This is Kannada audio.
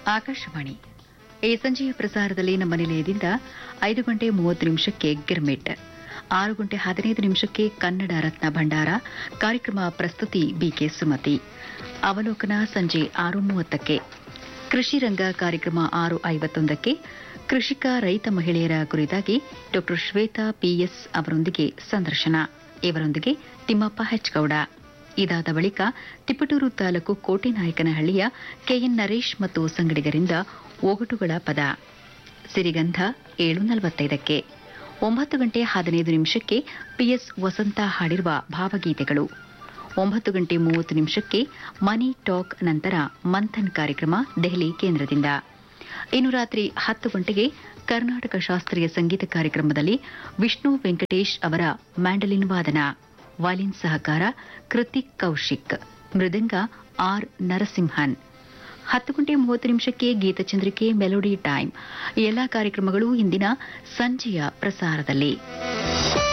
ಆಕಾಶವಾಣಿ ಈ ಸಂಜೆಯ ಪ್ರಸಾರದಲ್ಲಿ ನಮ್ಮ ನಿಲಯದಿಂದ 5:30 ಗಿರ್ಮಿಟ್, 6:15 ಕನ್ನಡ ರತ್ನ ಭಂಡಾರ ಕಾರ್ಯಕ್ರಮ ಪ್ರಸ್ತುತಿ ಬಿಕೆ ಸುಮತಿ. ಅವಲೋಕನ ಸಂಜೆ 6:30 ಕೃಷಿ ರಂಗ ಕಾರ್ಯಕ್ರಮ 6:51 ಕೃಷಿಕ ರೈತ ಮಹಿಳೆಯರ ಕುರಿತಾಗಿ ಡಾ ಶ್ವೇತಾ ಪಿಎಸ್ ಅವರೊಂದಿಗೆ ಸಂದರ್ಶನ. ಇವರೊಂದಿಗೆ ತಿಮ್ಮಪ್ಪ ಹೆಚ್ಗೌಡ. ಇದಾದ ಬಳಿಕ ತಿಪಟೂರು ತಾಲೂಕು ಕೋಟೆನಾಯಕನಹಳ್ಳಿಯ ಕೆಎನ್ ನರೇಶ್ ಮತ್ತು ಸಂಗಡಿಗರಿಂದ ಒಗಟುಗಳ ಪದ. ಸಿರಿಗಂಧ 7:45 9:15 ಪಿಎಸ್ ವಸಂತ ಹಾಡಿರುವ ಭಾವಗೀತೆಗಳು. 9:30 ಮನಿ ಟಾಕ್ ನಂತರ ಮಂಥನ್ ಕಾರ್ಯಕ್ರಮ ದೆಹಲಿ ಕೇಂದ್ರದಿಂದ. ಇನ್ನು ರಾತ್ರಿ 10 ಗಂಟೆಗೆ ಕರ್ನಾಟಕ ಶಾಸ್ತ್ರೀಯ ಸಂಗೀತ ಕಾರ್ಯಕ್ರಮದಲ್ಲಿ ವಿಷ್ಣು ವೆಂಕಟೇಶ್ ಅವರ ಮ್ಯಾಂಡಲಿನ್ ವಾದನ, ವಾಲಿನ್ ಸಹಕಾರ ಕೃತಿಕ್ ಕೌಶಿಕ್, ಮೃದಂಗ ಆರ್ ನರಸಿಂಹನ್. 10:30 ಗೀತಚಂದ್ರಿಕೆ melody time. ಈ ಎಲ್ಲಾ ಕಾರ್ಯಕ್ರಮಗಳು ಇಂದಿನ ಸಂಜೆಯ ಪ್ರಸಾರದಲ್ಲಿ.